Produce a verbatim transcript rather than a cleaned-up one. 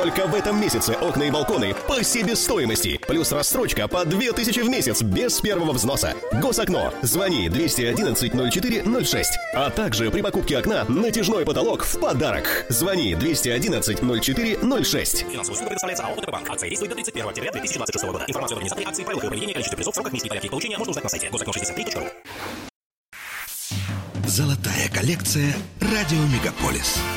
Только в этом месяце окна и балконы по себестоимости. Плюс рассрочка по две тысячи в месяц без первого взноса. Госокно. Звони двести одиннадцать ноль четыре ноль шесть. А также при покупке окна натяжной потолок в подарок. Звони двести одиннадцать ноль четыре ноль шесть. Финансовая услуга предоставляется АО «ТП-банк». Акция действует до тридцать первого октября две тысячи двадцать шестого года. Информацию о организаторе акции, правилах ее проведения, количестве призов, сроках, месте и порядке их получения можно узнать на сайте госокно шестьдесят три точка ру. Золотая коллекция «Радио Мегаполис».